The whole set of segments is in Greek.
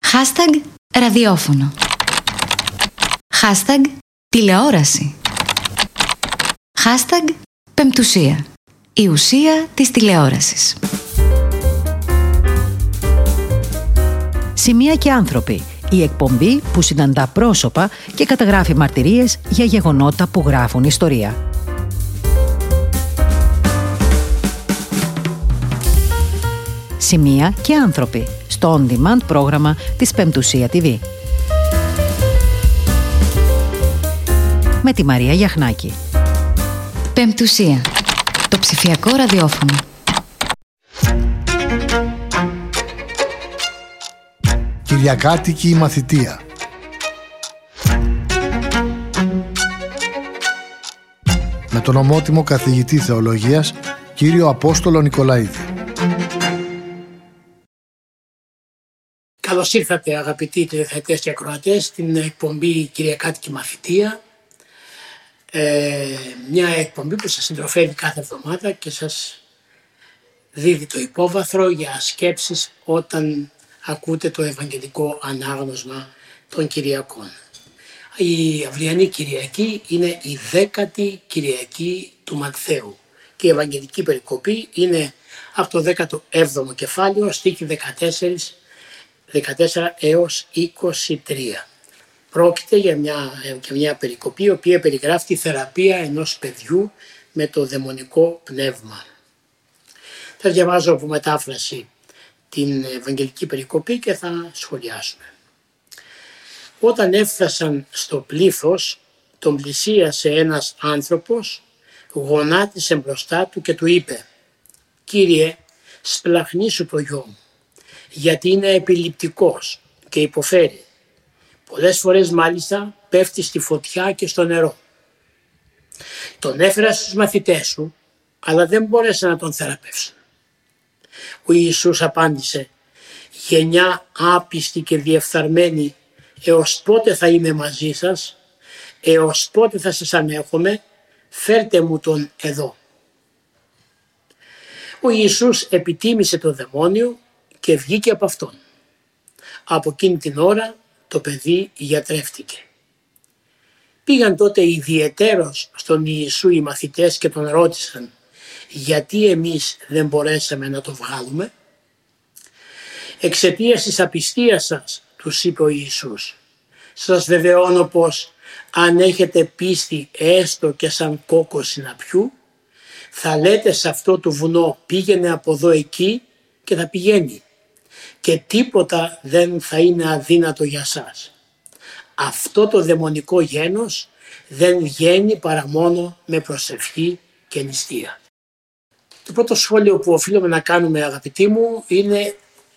Hashtag ραδιόφωνο. Hashtag τηλεόραση. Hashtag πεμπτουσία. Η ουσία της τηλεόρασης. Σημεία και άνθρωποι. Η εκπομπή που συναντά πρόσωπα και καταγράφει μαρτυρίες για γεγονότα που γράφουν ιστορία. Σημεία και άνθρωποι. Στο on-demand πρόγραμμα της Πεμπτουσία TV. Με τη Μαρία Γιαχνάκη. Πεμπτουσία. Το ψηφιακό ραδιόφωνο. Κυριακάτικη μαθητεία. Με τον ομότιμο καθηγητή θεολογίας, κύριο Απόστολο Νικολαίδη. Καλώς ήρθατε αγαπητοί τηλεθεατές και ακροατές στην εκπομπή Κυριακάτικη Μαθητεία. Μια εκπομπή που σας συντροφεύει κάθε εβδομάδα και σας δίδει το υπόβαθρο για σκέψεις όταν ακούτε το Ευαγγελικό Ανάγνωσμα των Κυριακών. Η αυριανή Κυριακή είναι η 10η Κυριακή του Ματθαίου και η Ευαγγελική Περικοπή είναι από το 17ο κεφάλαιο, στίχη 14 έως 23. Πρόκειται για μια περικοπή η οποία περιγράφει τη θεραπεία ενός παιδιού με το δαιμονικό πνεύμα. Θα διαβάζω από μετάφραση την Ευαγγελική Περικοπή και θα σχολιάσουμε. Όταν έφτασαν στο πλήθος, τον πλησίασε ένας άνθρωπος, γονάτισε μπροστά του και του είπε «Κύριε, σπλαχνίσου το γιο μου, γιατί είναι επιληπτικός και υποφέρει. Πολλές φορές μάλιστα πέφτει στη φωτιά και στο νερό. Τον έφερα στους μαθητές σου, αλλά δεν μπόρεσαν να τον θεραπεύσουν». Ο Ιησούς απάντησε «Γενιά άπιστη και διεφθαρμένη, έως πότε θα είμαι μαζί σας, έως πότε θα σας ανέχομαι, φέρτε μου τον εδώ». Ο Ιησούς επιτίμησε το δαιμόνιο και βγήκε από αυτόν. Από εκείνη την ώρα το παιδί γιατρεύτηκε. Πήγαν τότε ιδιαιτέρως στον Ιησού οι μαθητές και τον ρώτησαν «Γιατί εμείς δεν μπορέσαμε να το βγάλουμε?» «Εξαιτίας της απιστίας σας», τους είπε ο Ιησούς. «Σας βεβαιώνω πως αν έχετε πίστη έστω και σαν κόκκο συναπιού, θα λέτε σε αυτό το βουνό πήγαινε από εδώ εκεί και θα πηγαίνει και τίποτα δεν θα είναι αδύνατο για σας. Αυτό το δαιμονικό γένος δεν βγαίνει παρά μόνο με προσευχή και νηστεία». Το πρώτο σχόλιο που οφείλουμε να κάνουμε, αγαπητοί μου, είναι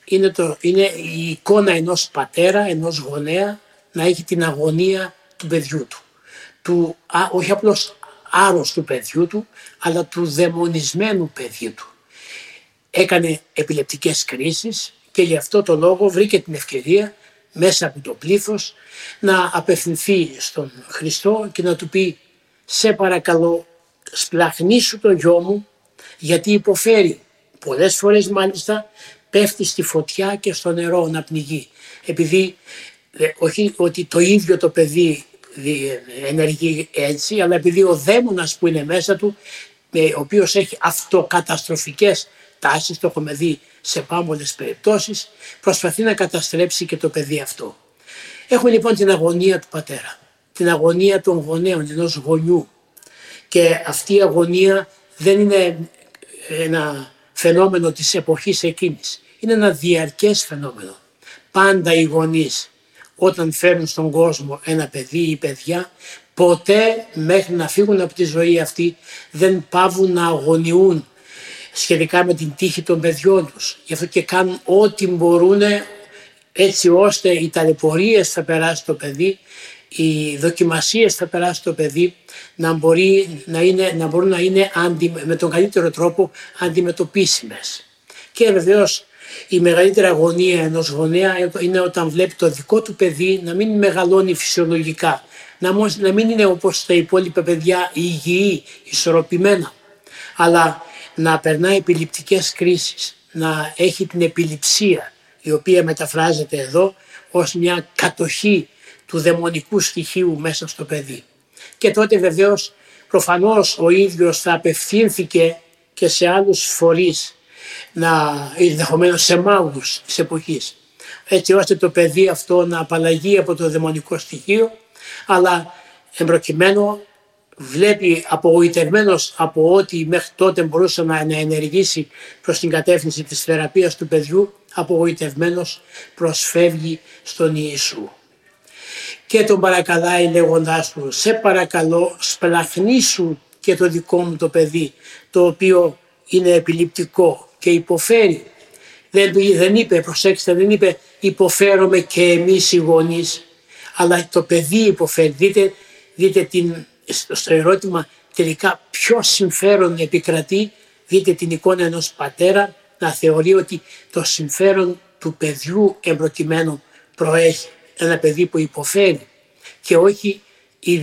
η εικόνα ενός πατέρα, ενός γονέα να έχει την αγωνία του παιδιού του. Όχι απλώς άρρωστου παιδιού του, αλλά του δαιμονισμένου παιδιού του. Έκανε επιλεπτικές κρίσεις και γι' αυτό το λόγο βρήκε την ευκαιρία μέσα από το πλήθος να απευθυνθεί στον Χριστό και να του πει «Σε παρακαλώ, σπλαχνίσου το γιο μου, γιατί υποφέρει. Πολλές φορές μάλιστα πέφτει στη φωτιά και στο νερό να πνιγεί». Επειδή όχι ότι το ίδιο το παιδί ενεργεί έτσι, αλλά επειδή ο δαίμονας που είναι μέσα του, ο οποίος έχει αυτοκαταστροφικές τάσεις, το έχουμε δει σε πάμπολες περιπτώσεις, προσπαθεί να καταστρέψει και το παιδί αυτό. Έχουμε λοιπόν την αγωνία του πατέρα, την αγωνία των γονέων, ενός γονιού, και αυτή η αγωνία δεν είναι ένα φαινόμενο της εποχής εκείνης, είναι ένα διαρκές φαινόμενο. Πάντα οι γονείς όταν φέρνουν στον κόσμο ένα παιδί ή παιδιά, ποτέ μέχρι να φύγουν από τη ζωή αυτή δεν παύουν να αγωνιούν σχετικά με την τύχη των παιδιών τους. Γι' αυτό και κάνουν ό,τι μπορούν έτσι ώστε οι ταλαιπωρίες θα περάσει το παιδί, οι δοκιμασίες θα περάσει το παιδί, να μπορούν να είναι με τον καλύτερο τρόπο αντιμετωπίσιμες. Και βεβαίως η μεγαλύτερη αγωνία ενός γονέα είναι όταν βλέπει το δικό του παιδί να μην μεγαλώνει φυσιολογικά, να μην είναι όπως τα υπόλοιπα παιδιά υγιή, ισορροπημένα, αλλά να περνάει επιληπτικές κρίσεις, να έχει την επιληψία, η οποία μεταφράζεται εδώ ως μια κατοχή του δαιμονικού στοιχείου μέσα στο παιδί. Και τότε βεβαίως προφανώς ο ίδιος θα απευθύνθηκε και σε άλλους φορείς, ενδεχομένως σε μάγους της εποχής, έτσι ώστε το παιδί αυτό να απαλλαγεί από το δαιμονικό στοιχείο, αλλά εμπροκειμένου βλέπει απογοητευμένος από ό,τι μέχρι τότε μπορούσε να ενεργήσει προς την κατεύθυνση της θεραπείας του παιδιού, απογοητευμένος προσφεύγει στον Ιησού και τον παρακαλάει λέγοντάς του: σε παρακαλώ, σπλαχνίσου και το δικό μου το παιδί, το οποίο είναι επιληπτικό και υποφέρει. Δεν είπε, προσέξτε, δεν είπε υποφέρομαι και εμείς οι γονείς, αλλά το παιδί υποφέρει. Δείτε στο ερώτημα τελικά ποιο συμφέρον επικρατεί. Δείτε την εικόνα ενός πατέρα να θεωρεί ότι το συμφέρον του παιδιού εμπροκειμένου προέχει. Ένα παιδί που υποφέρει και όχι η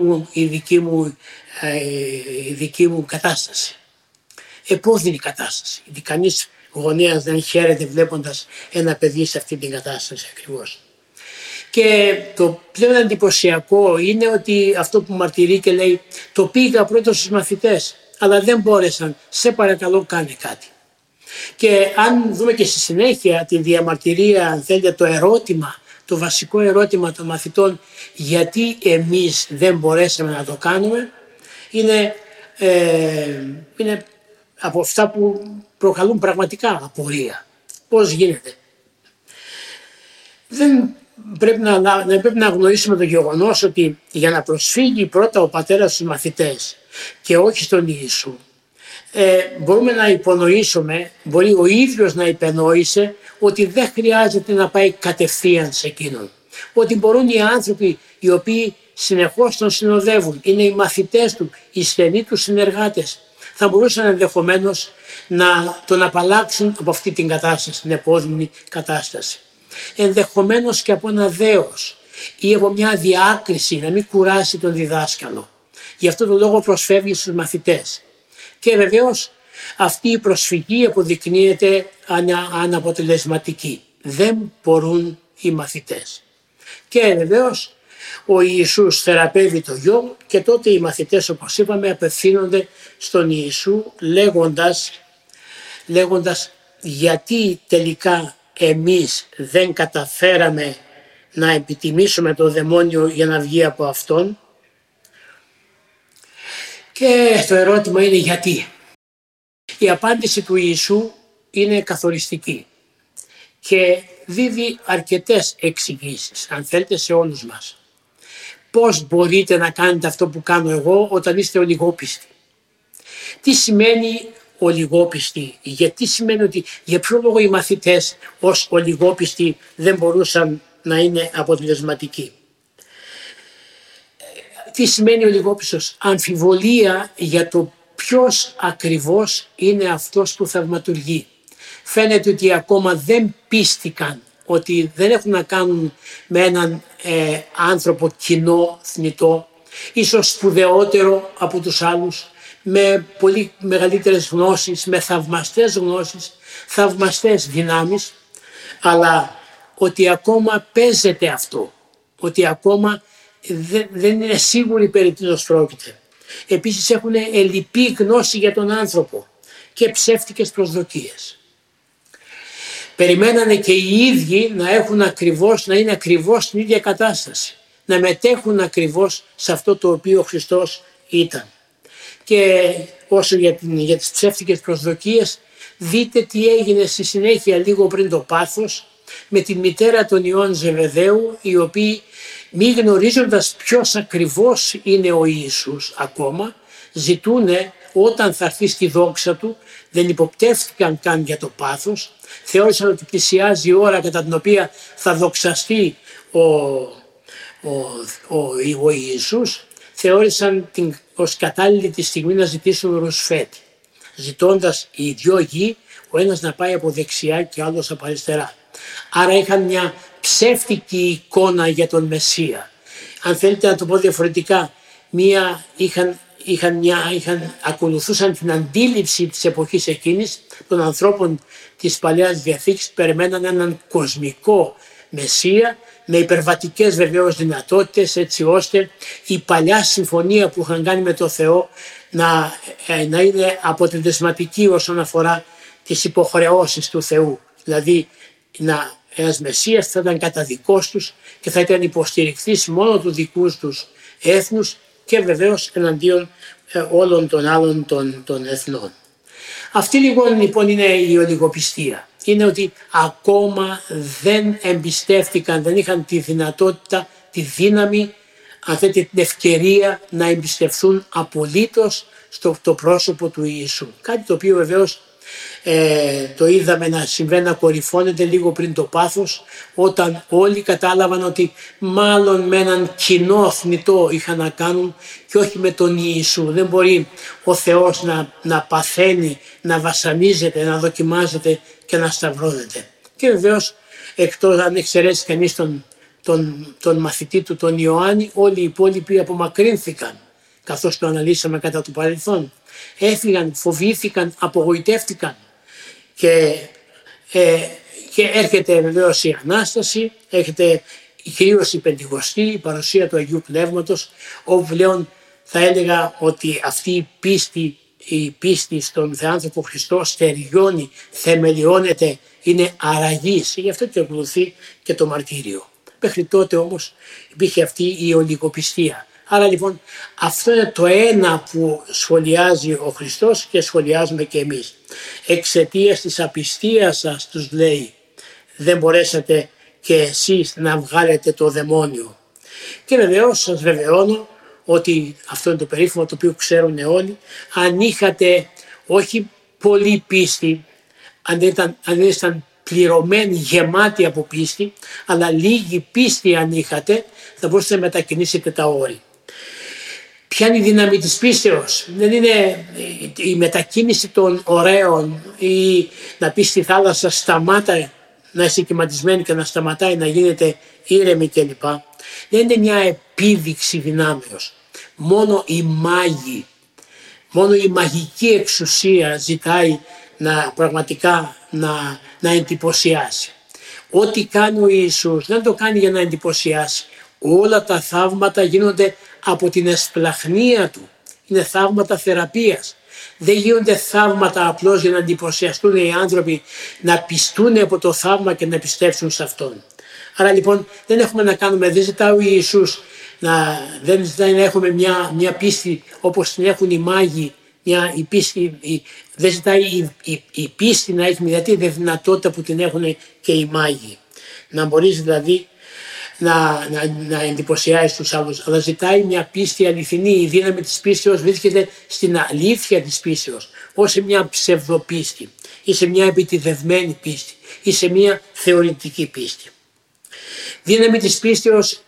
δική μου κατάσταση. Επώδυνη κατάσταση. Γιατί κανείς γονέας δεν χαίρεται βλέποντας ένα παιδί σε αυτή την κατάσταση ακριβώς. Και το πλέον εντυπωσιακό είναι ότι αυτό που μαρτυρεί και λέει: το πήγα πρώτος στους μαθητές, αλλά δεν μπόρεσαν, σε παρακαλώ κάνε κάτι. Και αν δούμε και στη συνέχεια τη διαμαρτυρία, αν θέλετε, το ερώτημα, το βασικό ερώτημα των μαθητών, γιατί εμείς δεν μπορέσαμε να το κάνουμε, είναι από αυτά που προκαλούν πραγματικά απορία. Πώς γίνεται? Δεν πρέπει να γνωρίσουμε το γεγονός ότι για να προσφύγει πρώτα ο πατέρας στους μαθητές και όχι στον Ιησού, μπορούμε να υπονοήσουμε, μπορεί ο ίδιος να υπενόησε ότι δεν χρειάζεται να πάει κατευθείαν σε εκείνον. Ότι μπορούν οι άνθρωποι οι οποίοι συνεχώς τον συνοδεύουν, είναι οι μαθητές του, οι στενοί του συνεργάτες, θα μπορούσαν ενδεχομένως να τον απαλλάξουν από αυτή την κατάσταση, την επώδυνη κατάσταση. Ενδεχομένως και από ένα δέος ή από μια διάκριση να μην κουράσει τον διδάσκαλο. Γι' αυτό το λόγο προσφεύγει στους μαθητές. Και βεβαίως αυτή η προσφυγή αποδεικνύεται αναποτελεσματική. Δεν μπορούν οι μαθητές. Και βεβαίως ο Ιησούς θεραπεύει το γιο και τότε οι μαθητές, όπως είπαμε, απευθύνονται στον Ιησού λέγοντας γιατί τελικά εμείς δεν καταφέραμε να επιτιμήσουμε το δαιμόνιο για να βγει από αυτόν. Και το ερώτημα είναι γιατί. Η απάντηση του Ιησού είναι καθοριστική και δίδει αρκετές εξηγήσεις, αν θέλετε, σε όλους μας. Πώς μπορείτε να κάνετε αυτό που κάνω εγώ όταν είστε ολιγόπιστοι? Τι σημαίνει ολιγόπιστοι? Γιατί σημαίνει ότι για ποιο λόγο οι μαθητές ως ολιγόπιστοι δεν μπορούσαν να είναι αποτελεσματικοί? Τι σημαίνει ολιγόπιστος? Αμφιβολία για το ποιος ακριβώς είναι αυτός που θαυματουργεί. Φαίνεται ότι ακόμα δεν πίστηκαν, ότι δεν έχουν να κάνουν με έναν άνθρωπο κοινό, θνητό, ίσως σπουδαιότερο από τους άλλους, με πολύ μεγαλύτερες γνώσεις, με θαυμαστές γνώσεις, θαυμαστές δυνάμεις, αλλά ότι ακόμα παίζεται αυτό, ότι ακόμα δεν είναι σίγουροι περί τίνος πρόκειται. Επίσης έχουν ελλειπή γνώση για τον άνθρωπο και ψεύτικες προσδοκίες. Περιμένανε και οι ίδιοι να είναι ακριβώς στην ίδια κατάσταση, να μετέχουν ακριβώς σε αυτό το οποίο ο Χριστός ήταν. Και όσο για τις ψεύτικες προσδοκίες, δείτε τι έγινε στη συνέχεια λίγο πριν το πάθος με τη μητέρα των Ιών Ζεβεδαίου, οι οποίοι μη γνωρίζοντας ποιος ακριβώς είναι ο Ιησούς ακόμα, ζητούνε όταν θα έρθει στη δόξα του, δεν υποπτεύτηκαν καν για το πάθος, θεώρησαν ότι πλησιάζει η ώρα κατά την οποία θα δοξαστεί ο Ιησούς, θεώρησαν ως κατάλληλη τη στιγμή να ζητήσουν ρουσφέτη, ζητώντας οι δυο γη, ο ένας να πάει από δεξιά και ο άλλος από αριστερά. Άρα είχαν μια ψεύτικη εικόνα για τον Μεσσία. Αν θέλετε να το πω διαφορετικά, είχαν ακολουθούσαν την αντίληψη της εποχής εκείνης των ανθρώπων της Παλαιάς Διαθήκης, περιμέναν έναν κοσμικό Μεσσία με υπερβατικές βεβαίως δυνατότητες, έτσι ώστε η παλιά συμφωνία που είχαν κάνει με το Θεό να είναι αποτελεσματική όσον αφορά τις υποχρεώσεις του Θεού. Δηλαδή ένας Μεσσίας θα ήταν κατά δικός τους και θα ήταν υποστηρικτής μόνο του δικούς τους έθνους και βεβαίως εναντίον όλων των άλλων των εθνών. Αυτή λοιπόν είναι η ολιγοπιστία. Είναι ότι ακόμα δεν εμπιστεύτηκαν, δεν είχαν τη δυνατότητα, τη δύναμη, αν θέλετε την ευκαιρία να εμπιστευθούν απολύτως στο πρόσωπο του Ιησού. Κάτι το οποίο βεβαίως το είδαμε να συμβαίνει, να κορυφώνεται λίγο πριν το πάθος, όταν όλοι κατάλαβαν ότι μάλλον με έναν κοινό θνητό είχαν να κάνουν και όχι με τον Ιησού. Δεν μπορεί ο Θεός να παθαίνει, να βασανίζεται, να δοκιμάζεται και να σταυρώνεται. Και βεβαίως, εκτός αν εξαιρέσει κανείς τον μαθητή του τον Ιωάννη, όλοι οι υπόλοιποι απομακρύνθηκαν, καθώς το αναλύσαμε κατά το παρελθόν. Έφυγαν, φοβήθηκαν, απογοητεύτηκαν και έρχεται βεβαίως η Ανάσταση, έρχεται κυρίως η Πεντηκοστή, η παρουσία του Αγίου Πνεύματος, όπου πλέον θα έλεγα ότι αυτή η πίστη στον Θεάνθρωπο Χριστό στεριώνει, θεμελιώνεται, είναι αραγής, γι' αυτό και ακολουθεί και το μαρτύριο. Μέχρι τότε όμως υπήρχε αυτή η ολιγοπιστία. Άρα λοιπόν αυτό είναι το ένα που σχολιάζει ο Χριστός και σχολιάζουμε και εμείς. Εξαιτίας της απιστίας σας, τους λέει, δεν μπορέσατε και εσείς να βγάλετε το δαιμόνιο. Και βεβαίως σας βεβαιώνω ότι αυτό είναι το περίφημο το οποίο ξέρουν όλοι, αν είχατε όχι πολύ πίστη, αν δεν ήσταν πληρωμένοι, γεμάτοι από πίστη, αλλά λίγη πίστη αν είχατε, θα μπορούσατε να μετακινήσετε τα όρη. Ποια είναι η δύναμη της πίστεως? Δεν είναι η μετακίνηση των ωραίων ή να πει στη θάλασσα σταμάτα, να είσαι κυματισμένη και να σταματάει να γίνεται ήρεμη κλπ. Δεν είναι μια επίδειξη δυνάμεως. Μόνο η μαγική εξουσία ζητάει πραγματικά να εντυπωσιάσει. Ό,τι κάνει ο Ιησούς δεν το κάνει για να εντυπωσιάσει. Όλα τα θαύματα γίνονται από την εσπλαχνία του. Είναι θαύματα θεραπείας. Δεν γίνονται θαύματα απλώς για να εντυπωσιαστούν οι άνθρωποι, να πιστούν από το θαύμα και να πιστέψουν σε Αυτόν. Άρα λοιπόν δεν έχουμε να κάνουμε, δεν ζητάει ο Ιησούς δεν ζητάει να έχουμε μια πίστη όπως την έχουν οι μάγοι, δεν ζητάει η πίστη να έχει μια τέτοια δυνατότητα που την έχουν και οι μάγοι. Να μπορείς δηλαδή να εντυπωσιάζει τους άλλους, αλλά ζητάει μια πίστη αληθινή. Η δύναμη της πίστεως βρίσκεται στην αλήθεια της πίστεως, όχι σε μια ψευδοπίστη ή σε μια επιτιδευμένη πίστη ή σε μια θεωρητική πίστη. Δύναμη της πίστεως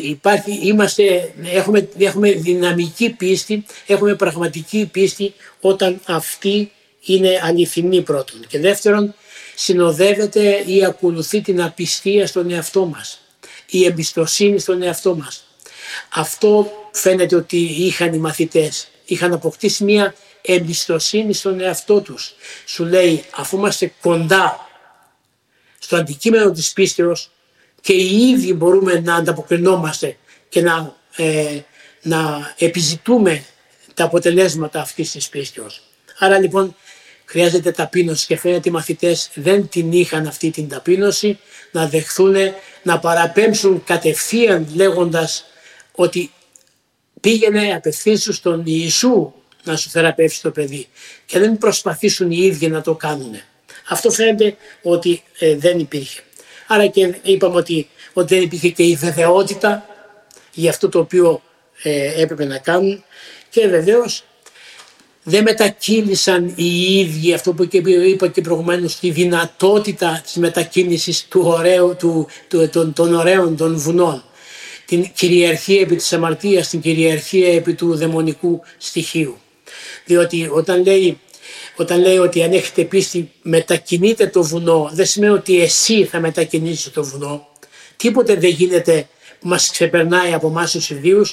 έχουμε δυναμική πίστη, έχουμε πραγματική πίστη όταν αυτή είναι αληθινή πρώτον. Και δεύτερον, συνοδεύεται ή ακολουθεί την απιστία στον εαυτό μας, η εμπιστοσύνη στον εαυτό μας. Αυτό φαίνεται ότι είχαν οι μαθητές, είχαν αποκτήσει μια εμπιστοσύνη στον εαυτό τους. Σου λέει, αφού είμαστε κοντά στο αντικείμενο της πίστεως και οι ίδιοι μπορούμε να ανταποκρινόμαστε και να επιζητούμε τα αποτελέσματα αυτής της πίστεως. Άρα λοιπόν χρειάζεται ταπείνωση και φαίνεται οι μαθητές δεν την είχαν αυτή την ταπείνωση, να δεχθούν, να παραπέμψουν κατευθείαν λέγοντας ότι πήγαινε απευθύνσου στον Ιησού να σου θεραπεύσει το παιδί και δεν προσπαθήσουν οι ίδιοι να το κάνουν. Αυτό φαίνεται ότι δεν υπήρχε. Άρα και είπαμε ότι δεν υπήρχε και η βεβαιότητα για αυτό το οποίο έπρεπε να κάνουν και βεβαίως δεν μετακίνησαν οι ίδιοι, αυτό που είπα και προηγουμένως, τη δυνατότητα της μετακίνησης των ωραίων των βουνών. Την κυριαρχία επί της αμαρτίας, την κυριαρχία επί του δαιμονικού στοιχείου. Διότι όταν λέει ότι αν έχετε πίστη μετακινείτε το βουνό, δεν σημαίνει ότι εσύ θα μετακινήσεις το βουνό. Τίποτε δεν γίνεται που μας ξεπερνάει από εμάς τους ιδίους,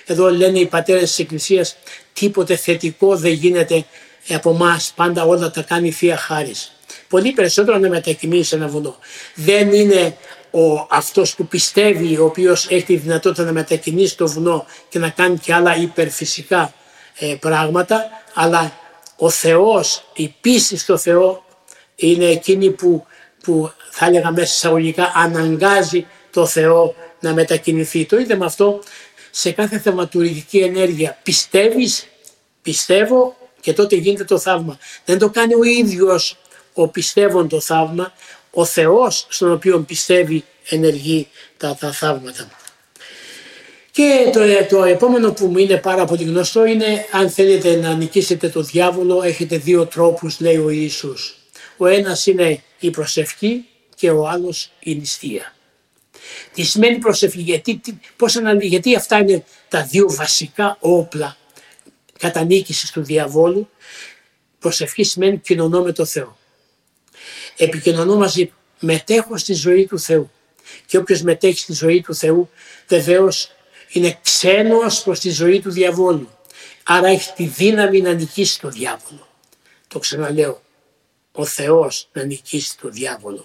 εδώ λένε οι πατέρες της Εκκλησίας, τίποτε θετικό δεν γίνεται από εμάς, πάντα όλα τα κάνει η Θεία Χάρις. Πολύ περισσότερο να μετακινήσει σε ένα βουνό. Δεν είναι αυτός που πιστεύει, ο οποίος έχει τη δυνατότητα να μετακινήσει το βουνό και να κάνει και άλλα υπερφυσικά πράγματα, αλλά ο Θεός, η πίστη στο Θεό είναι εκείνη που θα έλεγα μέσα εισαγωγικά αναγκάζει το Θεό να μετακινηθεί. Το είδαμε αυτό σε κάθε θαυματουργική ενέργεια. Πιστεύεις, πιστεύω και τότε γίνεται το θαύμα. Δεν το κάνει ο ίδιος ο πιστεύων το θαύμα, ο Θεός στον οποίο πιστεύει ενεργεί τα θαύματα. Και το επόμενο που μου είναι πάρα πολύ γνωστό είναι, αν θέλετε να νικήσετε το διάβολο έχετε δύο τρόπους, λέει ο Ιησούς. Ο ένας είναι η προσευχή και ο άλλος η νηστεία. Τι σημαίνει προσευχή, γιατί αυτά είναι τα δύο βασικά όπλα κατανίκησης του διαβόλου. Προσευχή σημαίνει κοινωνώ με το Θεό. Επικοινωνώ μαζί του. Μετέχω στη ζωή του Θεού. Και όποιος μετέχει στη ζωή του Θεού βεβαίως είναι ξένος προς τη ζωή του διαβόλου. Άρα έχει τη δύναμη να νικήσει το διάβολο. Το ξαναλέω. Ο Θεός να νικήσει το διάβολο.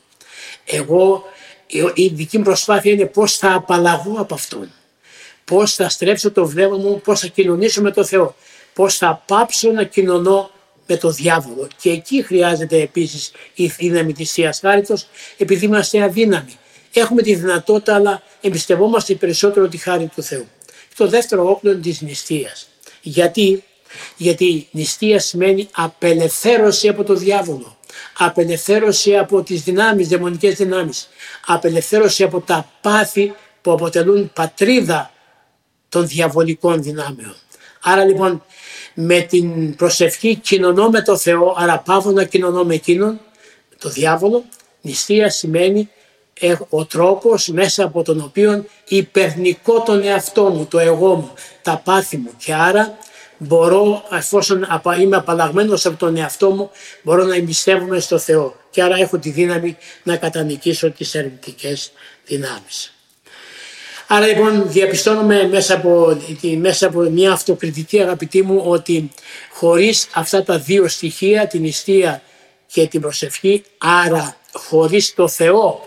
Η δική μου προσπάθεια είναι πώς θα απαλλαγώ από Αυτόν. Πώς θα στρέψω το βλέμμα μου, πώς θα κοινωνήσω με το Θεό. Πώς θα πάψω να κοινωνώ με το διάβολο. Και εκεί χρειάζεται επίσης η δύναμη της Θείας Χάριτος, επειδή είμαστε αδύναμοι. Έχουμε τη δυνατότητα, αλλά εμπιστευόμαστε περισσότερο τη χάρη του Θεού. Το δεύτερο όπλο είναι της νηστείας. Γιατί νηστεία σημαίνει απελευθέρωση από το διάβολο. Απελευθέρωση από τις δυνάμεις, δαιμονικές δυνάμεις. Απελευθέρωση από τα πάθη που αποτελούν πατρίδα των διαβολικών δυνάμεων. Άρα λοιπόν με την προσευχή κοινωνώ με το Θεό, άρα πάω να κοινωνώ με εκείνον, το διάβολο. Νηστεία σημαίνει ο τρόπος μέσα από τον οποίο υπερνικώ τον εαυτό μου, το εγώ μου, τα πάθη μου, και άρα μπορώ, εφόσον είμαι απαλλαγμένος από τον εαυτό μου, μπορώ να εμπιστεύομαι στο Θεό και άρα έχω τη δύναμη να κατανικήσω τις αρνητικές δυνάμεις. Άρα λοιπόν διαπιστώνουμε μέσα από μια αυτοκριτική, αγαπητοί μου, ότι χωρίς αυτά τα δύο στοιχεία, την νηστεία και την προσευχή, άρα χωρίς το Θεό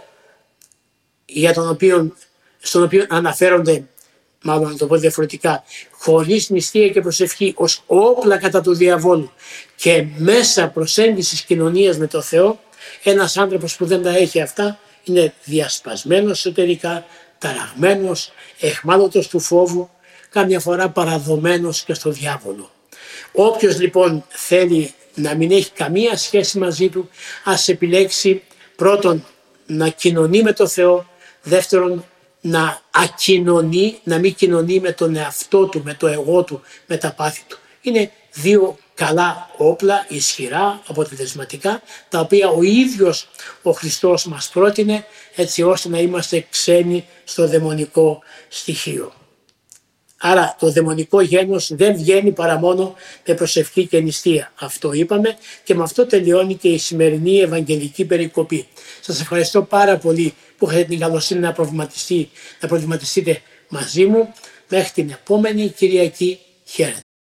στον οποίο αναφέρονται, μάλλον να το πω διαφορετικά, χωρίς νηστεία και προσευχή ως όπλα κατά του διαβόλου και μέσα προσέγγισης κοινωνίας με το Θεό, ένας άνθρωπος που δεν τα έχει αυτά είναι διασπασμένος εσωτερικά, ταραγμένος, εχμάλωτος του φόβου, κάμια φορά παραδομένος και στο διάβολο. Όποιος λοιπόν θέλει να μην έχει καμία σχέση μαζί του, ας επιλέξει πρώτον να κοινωνεί με το Θεό, δεύτερον να ακοινωνεί, να μην κοινωνεί με τον εαυτό του, με το εγώ του, με τα πάθη του. Είναι δύο καλά όπλα, ισχυρά, αποτελεσματικά, τα οποία ο ίδιος ο Χριστός μας πρότεινε, έτσι ώστε να είμαστε ξένοι στο δαιμονικό στοιχείο. Άρα το δαιμονικό γένος δεν βγαίνει παρά μόνο με προσευχή και νηστεία. Αυτό είπαμε και με αυτό τελειώνει και η σημερινή Ευαγγελική περικοπή. Σας ευχαριστώ πάρα πολύ που είχατε την καλοσύνη να προβληματιστείτε μαζί μου. Μέχρι την επόμενη Κυριακή. Χαίρετε.